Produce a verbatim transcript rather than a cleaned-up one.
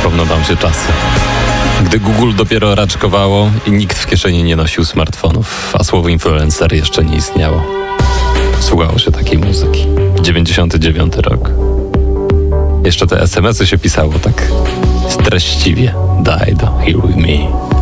Przypomną wam się czasy, gdy Google dopiero raczkowało i nikt w kieszeni nie nosił smartfonów, a słowo influencer jeszcze nie istniało. Słuchało się takiej muzyki. dziewięćdziesiąty dziewiąty rok. Jeszcze te es em esy się pisało tak treściwie. Die, do, here with me.